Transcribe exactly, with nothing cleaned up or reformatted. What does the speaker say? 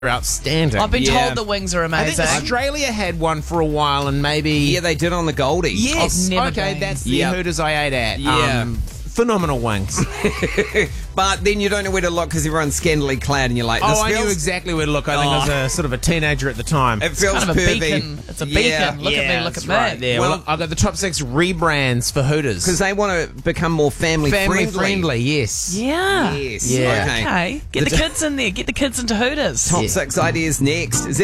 outstanding. I've been Yeah. told the wings are I think amazing. Australia had one for a while, and maybe Yeah, they did on the Goldie. yes, I've never okay, been. that's the Yep. Hooters I ate at. Yeah. Um, phenomenal wings. But then you don't know where to look because everyone's scantily clad and you're like, this Oh, I feels, knew exactly where to look. I think I was Oh. a sort of a teenager at the time. it feels kind of a pervy. beacon. It's a beacon. Yeah. Look at Yeah, me, look that's at me. right there. Well, Well- I've got the top six rebrands for Hooters. Because they want to become more family, Family friendly. friendly, yes. Yeah. Yes. Yeah. Okay. Okay. Get the kids in there. Get the kids into Hooters. Top Yeah. six ideas next. Is